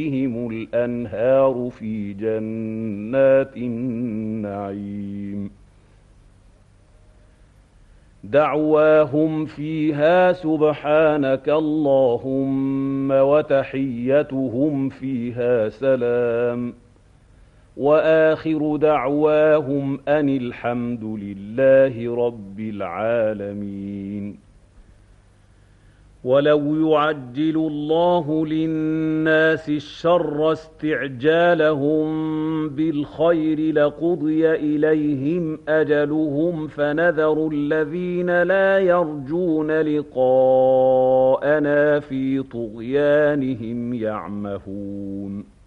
بهم الأنهار في جنات النعيم دعواهم فيها سبحانك اللهم وتحيتهم فيها سلام وآخر دعواهم أن الحمد لله رب العالمين. ولو يعجل الله للناس الشر استعجالهم بالخير لقضي إليهم أجلهم فنذر الذين لا يرجون لقاءنا في طغيانهم يعمهون